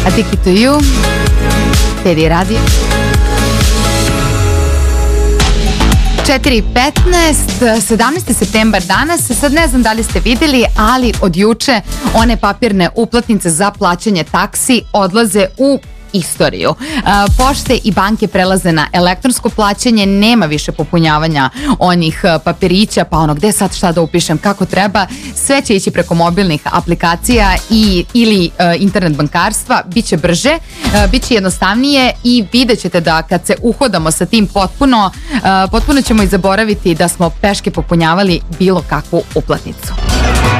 Addicted to You, Teddy Radio. 4.15, 17. septembar danas. Sad ne znam da li ste videli, ali od juče one papirne uplatnice za plaćanje taksi odlaze u istoriju. Pošte i banke prelaze na elektronsko plaćanje, nema više popunjavanja onih papirića, pa ono gde sad šta da upišem kako treba, sve će ići preko mobilnih aplikacija ili internet bankarstva, bit će brže, bit će jednostavnije i vidjet ćete da kad se uhodamo sa tim potpuno ćemo i zaboraviti da smo peške popunjavali bilo kakvu uplatnicu.